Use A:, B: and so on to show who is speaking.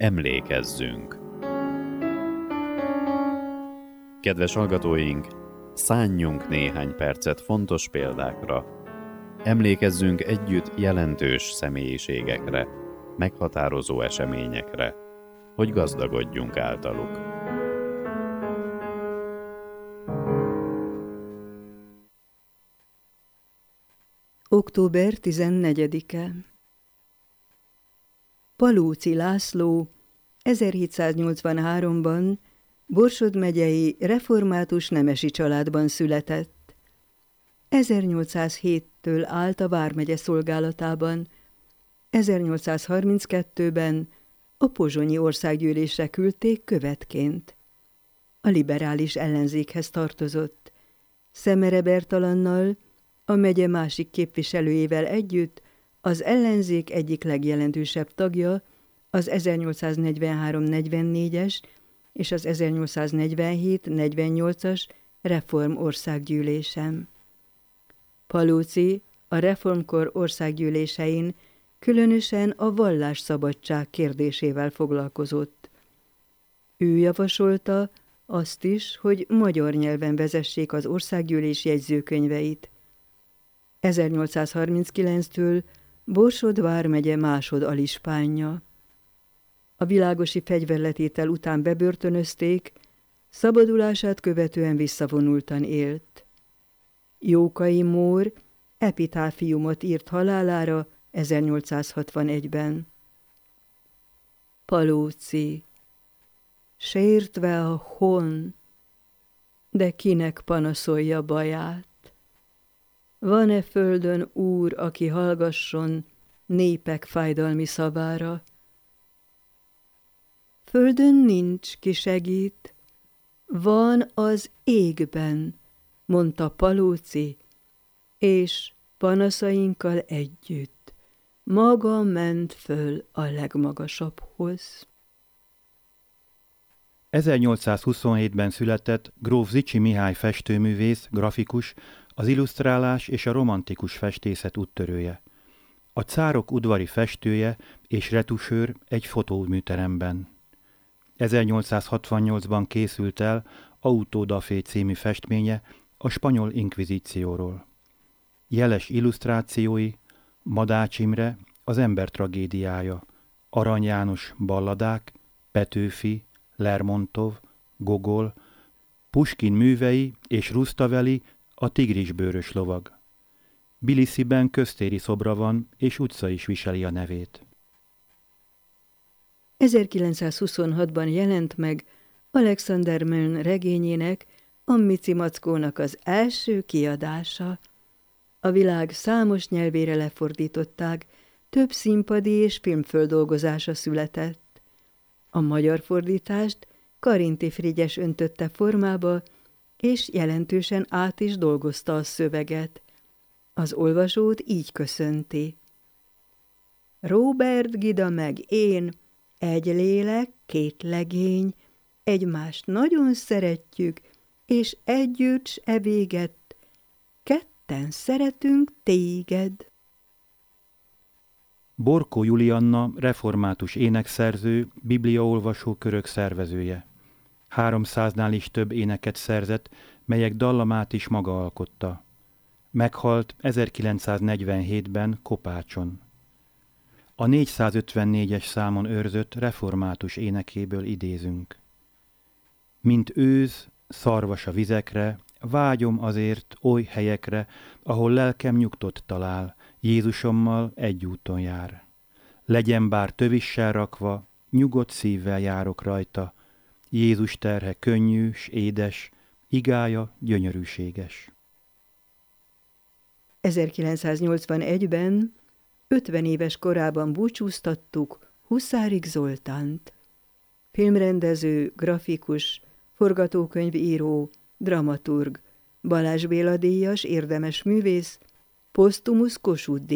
A: Emlékezzünk! Kedves hallgatóink, szánjunk néhány percet fontos példákra. Emlékezzünk együtt jelentős személyiségekre, meghatározó eseményekre, hogy gazdagodjunk általuk.
B: Október 14-e. Palóczy László 1783-ban Borsod megyei református nemesi családban született. 1807-től állt a vármegye szolgálatában. 1832-ben a pozsonyi országgyűlésre küldték követként. A liberális ellenzékhez tartozott. Szemere Bertalannal, a megye másik képviselőjével együtt az ellenzék egyik legjelentősebb tagja az 1843-44-es és az 1847-48-as Reform Országgyűlésen. Palóczy a reformkor országgyűlésein különösen a vallásszabadság kérdésével foglalkozott. Ő javasolta azt is, hogy magyar nyelven vezessék az országgyűlés jegyzőkönyveit. 1839-től Borsod vármegye másodalispánja. A világosi fegyverletétel után bebörtönözték, szabadulását követően visszavonultan élt. Jókai Mór epitáfiumot írt halálára 1861-ben. Palóczy, sértve a hon, de kinek panaszolja baját? Van-e földön úr, aki hallgasson népek fájdalmi szavára? Földön nincs, ki segít, van az égben, mondta Palóczy, és panaszainkkal együtt maga ment föl a legmagasabbhoz.
C: 1827-ben született gróf Zichy Mihály festőművész, grafikus, az illusztrálás és a romantikus festészet úttörője. A cárok udvari festője és retusőr egy fotóműteremben. 1868-ban készült el Auto da Fe című festménye a spanyol inkvizícióról. Jeles illusztrációi Madács Imre, az ember tragédiája, Arany János balladák, Petőfi, Lermontov, Gogol, Puskin művei és Rustaveli, a tigrisbőrös lovag. Tbilisiben köztéri szobra van, és utca is viseli a nevét.
B: 1926-ban jelent meg Alexander Milne regényének, a Mici Mackónak az első kiadása. A világ számos nyelvére lefordították, több színpadi és filmföldolgozása született. A magyar fordítást Karinthy Frigyes öntötte formába, és jelentősen át is dolgozta a szöveget. Az olvasót így köszönti. Róbert Gida meg én, egy lélek, két legény, egymást nagyon szeretjük, és együtt s evéget, ketten szeretünk téged.
C: Borkó Julianna református énekszerző, bibliaolvasó körök szervezője. 300-nál is több éneket szerzett, melyek dallamát is maga alkotta. Meghalt 1947-ben Kopácson. A 454-es számon őrzött református énekéből idézünk. Mint őz, szarvas a vizekre, vágyom azért oly helyekre, ahol lelkem nyugtot talál, Jézusommal egy úton jár. Legyen bár tövissel rakva, nyugodt szívvel járok rajta, Jézus terhe könnyű s édes, igája gyönyörűséges.
B: 1981-ben 50 éves korában búcsúztattuk Huszárik Zoltánt. Filmrendező, grafikus, forgatókönyvíró, dramaturg, Balázs Béla díjas érdemes művész, posztumusz Kossuth